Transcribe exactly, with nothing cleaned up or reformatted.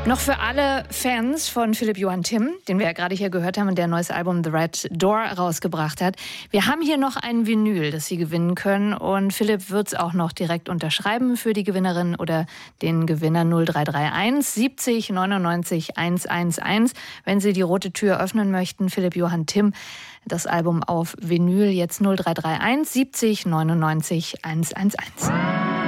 Noch für alle Fans von Philipp Johann Timm, den wir ja gerade hier gehört haben und der ein neues Album The Red Door rausgebracht hat. Wir haben hier noch ein Vinyl, das Sie gewinnen können. Und Philipp wird es auch noch direkt unterschreiben für die Gewinnerin oder den Gewinner null drei drei eins siebzig neunundneunzig hundertelf. Wenn Sie die rote Tür öffnen möchten, Philipp Johann Timm, das Album auf Vinyl jetzt null drei drei eins siebzig neunundneunzig hundertelf.